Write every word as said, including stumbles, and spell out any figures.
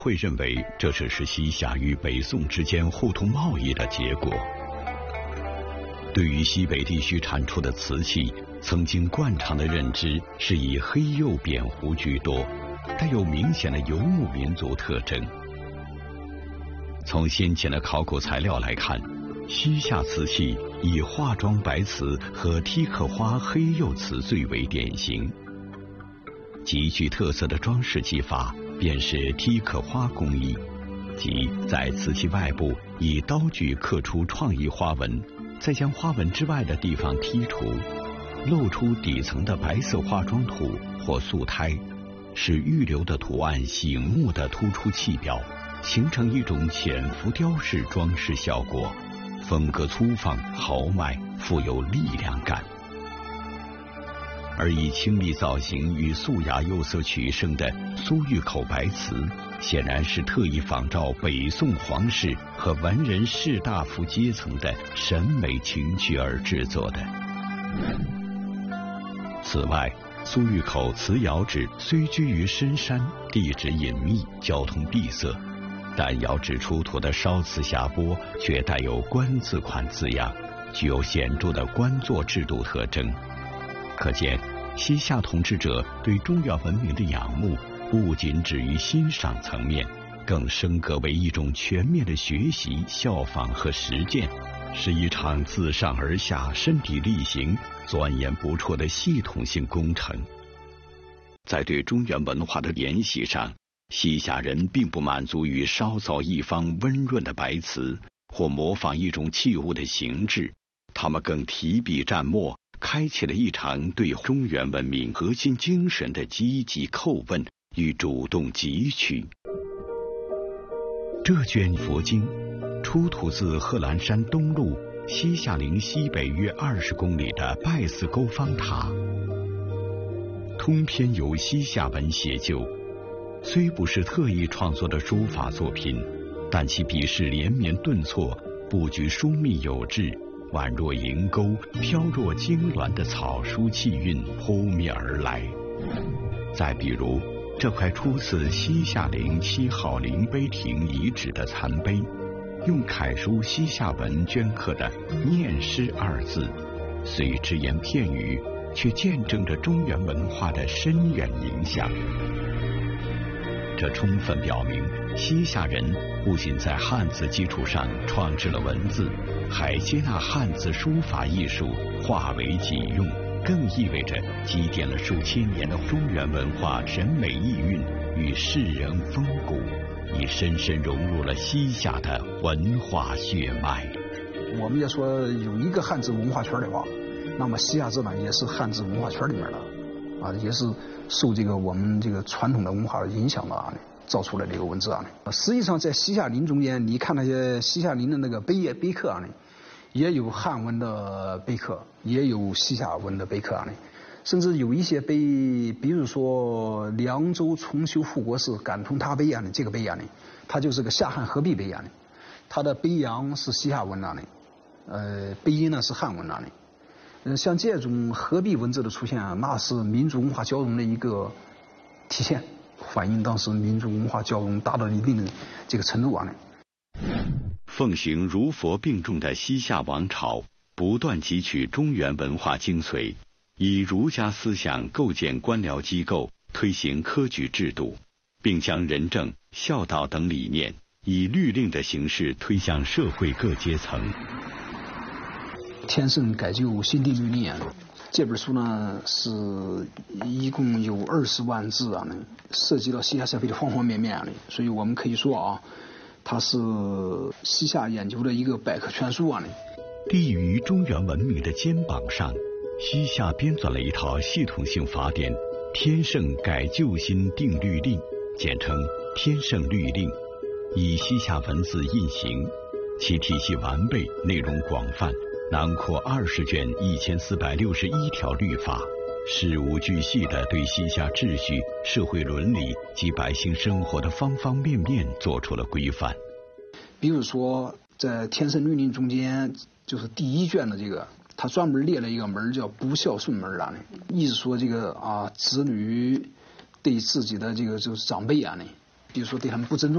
会认为这只是西夏与北宋之间互通贸易的结果。对于西北地区产出的瓷器，曾经惯常的认知是以黑釉扁壶居多，带有明显的游牧民族特征。从先前的考古材料来看，西夏瓷器以化妆白瓷和梯刻花黑釉瓷最为典型。极具特色的装饰技法便是梯刻花工艺，即在瓷器外部以刀具刻出创意花纹，再将花纹之外的地方剔除，露出底层的白色化妆土或素胎，使预留的图案醒目地突出器表，形成一种浅浮雕式装饰效果，风格粗放豪迈，富有力量感。而以清丽造型与素雅釉色取胜的苏玉口白瓷，显然是特意仿照北宋皇室和文人士大夫阶层的审美情趣而制作的。此外，苏玉口瓷窑址虽居于深山，地质隐秘，交通闭塞，但窑址出土的烧瓷匣钵却带有官字款字样，具有显著的官座制度特征。可见西夏统治者对中原文明的仰慕不仅止于欣赏层面，更升格为一种全面的学习、效仿和实践，是一场自上而下、身体力行、钻研不辍的系统性工程。在对中原文化的联系上，西夏人并不满足于烧造一方温润的白瓷，或模仿一种器物的形制，他们更提笔蘸墨，开启了一场对中原文明核心精神的积极叩问与主动汲取。这卷佛经出土自贺兰山东麓西夏陵西北约二十公里的拜寺沟方塔，通篇由西夏文写就，虽不是特意创作的书法作品，但其笔势连绵顿挫，布局疏密有致，宛若银钩，飘若经鸾的草书气韵扑面而来。再比如这块出自西夏陵七号陵碑亭遗址的残碑，用楷书西夏文镌刻的念诗二字，虽只言片语，却见证着中原文化的深远影响。这充分表明，西夏人不仅在汉字基础上创制了文字，还接纳汉字书法艺术化为己用，更意味着积淀了数千年的中原文化审美意蕴与世人风骨，已深深融入了西夏的文化血脉。 我们要说有一个汉字文化圈的话，那么西夏字呢也是汉字文化圈里面的啊，也是受这个我们这个传统的文化影响的啊，造出来的一个文字啊。实际上在西夏陵中间，你看那些西夏陵的那个碑碑刻啊，也有汉文的碑刻，也有西夏文的碑刻啊，甚至有一些碑，比如说凉州重修复国寺感通塔碑啊，这个碑啊，它就是个夏汉合璧碑啊，它的碑阳是西夏文啊，呃，碑音呢是汉文啊。呃，像这种合璧文字的出现啊，那是民族文化交融的一个体现，反映当时民族文化交融达到一定的这个程度啊。 奉行儒佛并重的西夏王朝，不断汲取中原文化精髓，以儒家思想构建官僚机构，推行科举制度，并将仁政、孝道等理念以律令的形式推向社会各阶层。 天圣改就新定律令啊，这本书呢是一共有二十万字啊，涉及到西夏社会的方方面面啊，所以我们可以说啊，它是西夏研究的一个百科全书啊。 立于中原文明的肩膀上，西夏编纂了一套系统性法典《天圣改旧新定律令》，简称天圣律令，以西夏文字印行，其体系完备，内容广泛，囊括二十卷一千四百六十一条律法，事无巨细地对西夏秩序、社会伦理及百姓生活的方方面面做出了规范。 比如说，在天圣律令中间，就是第一卷的这个，他专门列了一个门叫不孝顺门啊，意思说这个啊，子女对自己的这个就是长辈啊，比如说对他们不尊重。